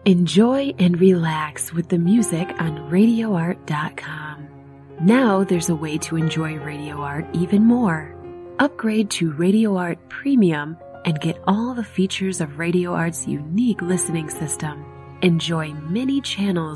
Enjoy and relax with the music on RadioArt.com. Now there's a way to enjoy Radio Art even more. Upgrade to Radio Art Premium and get all the features of Radio Art's unique listening system. Enjoy many channels